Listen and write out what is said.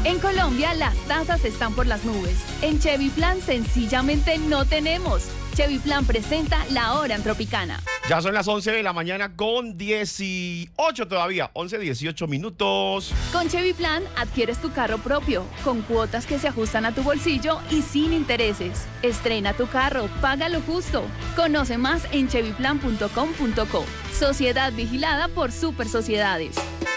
En Colombia, las tasas están por las nubes. En Chevy Plan, sencillamente no tenemos. Chevy Plan presenta La Hora en Tropicana. Ya son las 11 de la mañana con 18 todavía, 11:18 minutos. Con Chevy Plan adquieres tu carro propio, con cuotas que se ajustan a tu bolsillo y sin intereses. Estrena tu carro, paga lo justo. Conoce más en chevyplan.com.co. Sociedad vigilada por Super Sociedades.